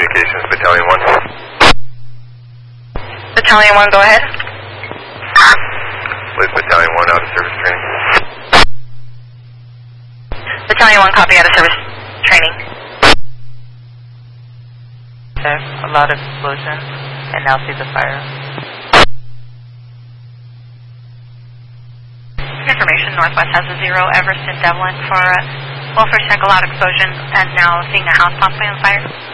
communications, Battalion 1. Battalion 1, go ahead. With Battalion 1 out of service training. Battalion 1, copy, out of service training. There's a lot of explosions, and now see the fire. Information, Northwest has a 0, Everest and Devlin for welfare check, a loud explosion, and now seeing a house possibly on fire.